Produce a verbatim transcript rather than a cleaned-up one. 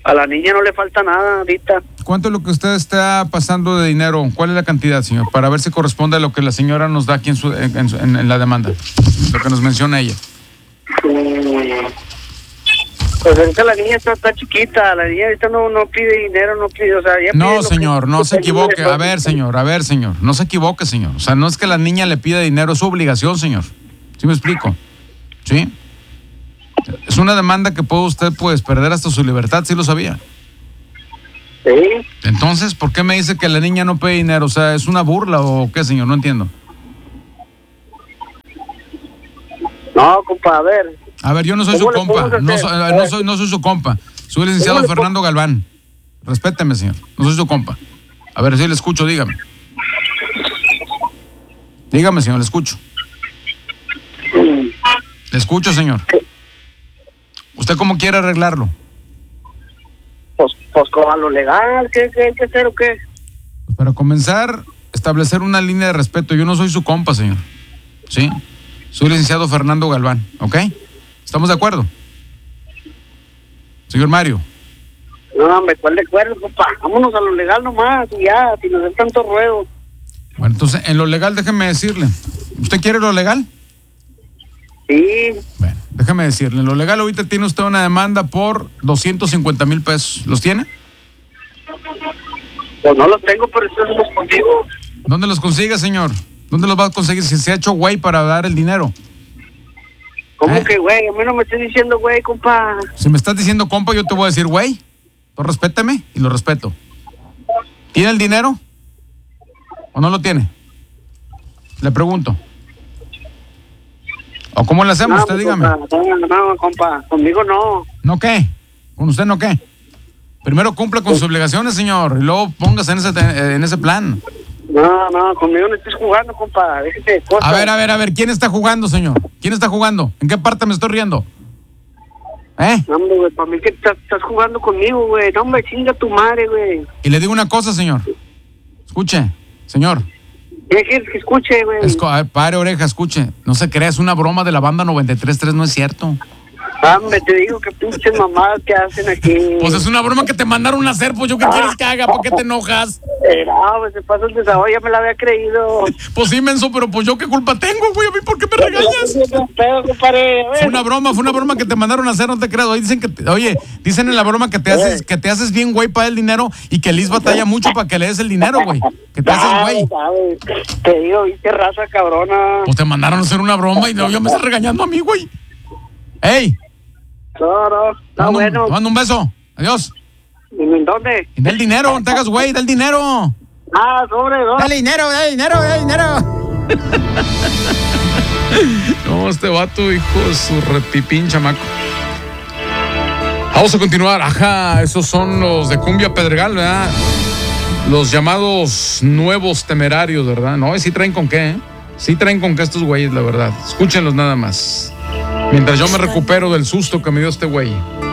A la niña no le falta nada ahorita. ¿Cuánto es lo que usted está pasando de dinero? ¿Cuál es la cantidad, señor? Para ver si corresponde a lo que la señora nos da aquí en, su, en, en, en la demanda. Lo que nos menciona ella. Mm, Pues ahorita la niña está, está chiquita. La niña ahorita no, no pide dinero, no pide, o sea, ya No, pide lo señor, que- no lo se que equivoque. pide. A ver, señor, a ver, señor. No se equivoque, señor. O sea, no es que la niña le pida dinero, es su obligación, señor. ¿Sí me explico? ¿Sí? Es una demanda que puede usted, pues, perder hasta su libertad, ¿sí lo sabía? Sí. Entonces, ¿por qué me dice que la niña no pide dinero? O sea, ¿es una burla o qué, señor? No entiendo. No, compa, a ver. A ver, yo no soy su ¿Cómo le compa. podemos No hacer? soy, A no ver. soy, no soy su compa. Soy el licenciado ¿Cómo le Fernando Galván. Respéteme, señor. No soy su compa. A ver, si le escucho, dígame. Dígame, señor, le escucho. Le escucho, señor. ¿Usted cómo quiere arreglarlo? Pues, pues con lo legal, ¿qué, qué hay que hacer o qué? Pues para comenzar, establecer una línea de respeto. Yo no soy su compa, señor. ¿Sí? Soy el licenciado Fernando Galván, ¿ok? ¿Estamos de acuerdo? Señor Mario. No, hombre, ¿cuál de acuerdo, compa? Vámonos a lo legal nomás, y ya, sin hacer tanto ruedo. Bueno, entonces, en lo legal, déjeme decirle. ¿Usted quiere lo legal? Sí, Bueno, déjeme decirle. En lo legal, ahorita tiene usted una demanda por doscientos cincuenta mil pesos. ¿Los tiene? pues no los tengo, pero estoy contigo. ¿Dónde los consigue, señor? ¿Dónde los va a conseguir si se ha hecho güey para dar el dinero? ¿Cómo ¿Eh? que, güey? A mí no me estoy diciendo, güey, compa. Si me estás diciendo compa, yo te voy a decir güey. Tú respétame y lo respeto. ¿Tiene el dinero? ¿O no lo tiene? Le pregunto. ¿O cómo le hacemos? No, Usted mi dígame. compa, No, no, compa, conmigo no. ¿No qué? ¿Con usted no qué? Primero cumpla con sus obligaciones, señor, y luego póngase en ese, en ese plan. No, no, conmigo no estés jugando, compa. Déjate de cosas. A ver, a ver, a ver, ¿quién está jugando, señor? ¿Quién está jugando? ¿En qué parte me estoy riendo? ¿Eh? No, hombre, güey, para mí que estás, estás jugando conmigo, güey. No, hombre, chinga tu madre, güey. Y le digo una cosa, señor. Escuche, señor. ¿Qué quieres que escuche, güey? Esco- a ver, pare oreja, escuche. No se crea, es una broma de la banda noventa y tres punto tres, no es cierto. Hombre, te digo que pinches mamadas que hacen aquí. Pues es una broma que te mandaron a hacer, pues yo qué quieres que haga, ¿por qué te enojas? Eh, no, pues se pasa el desahogo, ya me la había creído. Pues sí, menso, pero pues yo qué culpa tengo, güey, a mí por qué me regañas? No pedo, compadre. A ver. Fue una broma, fue una broma que te mandaron a hacer, no te creas. Oye, dicen que te- oye, dicen en la broma que te haces, que te haces bien güey para el dinero y que Liz batalla mucho para que le des el dinero, güey. Que te haces güey. Sabes, sabes. Te digo, viste raza cabrona. Pues te mandaron a hacer una broma y luego ya me estás regañando a mí, güey. ¡Ey! No, no, Te no, mando, bueno. un, te mando un beso. Adiós. ¿En dónde? Y da el dinero, no te hagas güey, da el dinero. Ah, sobre, ¿no? Dale dinero, dale dinero, dale dinero. No, este vato, hijo de su repipín chamaco. Vamos a continuar. Ajá, esos son los de Cumbia Pedregal, ¿verdad? Los llamados nuevos temerarios, ¿verdad? No, y sí traen con qué, ¿eh? Sí traen con qué estos güeyes, la verdad. Escúchenlos nada más. Mientras yo me recupero del susto que me dio este güey.